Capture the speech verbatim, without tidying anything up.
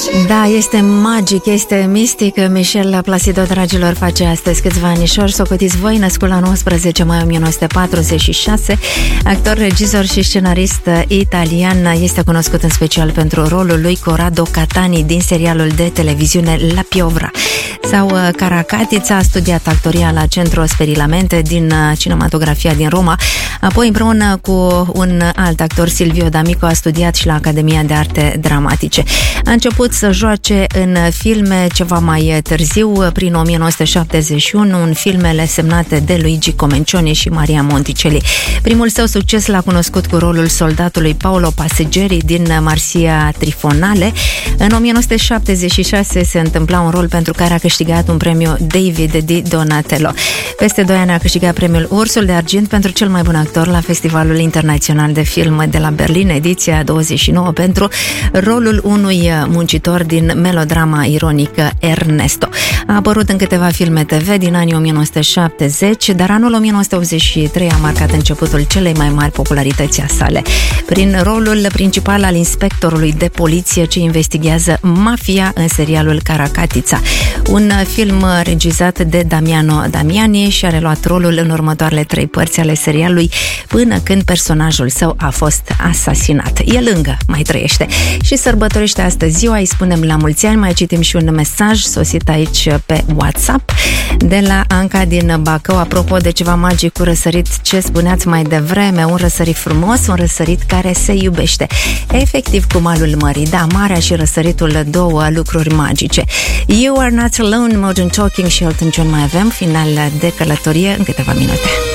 Da, este magic, este mistic. Michel Placido, dragilor, face astăzi câțiva anișori. Socotiți voi, născut la nouăsprezece mai o mie nouă sute patruzeci și șase, actor, regizor și scenarist italian. Este cunoscut în special pentru rolul lui Corrado Catani din serialul de televiziune La Piovra sau Caracatița. A studiat actoria la Centro Sperilamente din cinematografia din Roma. Apoi, împreună cu un alt actor, Silvio D'Amico, a studiat și la Academia de Arte Dramatice. A început să joace în filme ceva mai târziu, prin o mie nouă sute șaptezeci și unu, în filmele semnate de Luigi Comencioni și Maria Monticelli. Primul său succes l-a cunoscut cu rolul soldatului Paolo Passeggeri din Marsia Trifonale. În o mie nouă sute șaptezeci și șase se întâmpla un rol pentru care a câștigat un premiu David di Donatello. Peste doi ani a câștigat premiul Ursul de Argint pentru cel mai bun actor la Festivalul Internațional de Film de la Berlin, ediția douăzeci și nouă, pentru rolul unui muncitor din melodrama ironică Ernesto. A apărut în câteva filme T V din anii o mie nouă sute șaptezeci, dar anul o mie nouă sute optzeci și trei a marcat începutul celei mai mari popularități a sale, prin rolul principal al inspectorului de poliție ce investigează mafia în serialul Caracatița, un film regizat de Damiano Damiani, și a reluat rolul în următoarele trei părți ale serialului până când personajul său a fost asasinat. El încă mai trăiește și sărbătorește astăzi ziua. Îi spunem la mulți ani. Mai citim și un mesaj sosit aici pe WhatsApp de la Anca din Bacău, apropo de ceva magic cu răsărit, ce spuneați mai devreme, un răsărit frumos, un răsărit care se iubește, efectiv cu malul mării. Da, marea și răsăritul, două lucruri magice. You Are Not Alone, Modern Talking și Elton John mai avem, final de călătorie în câteva minute.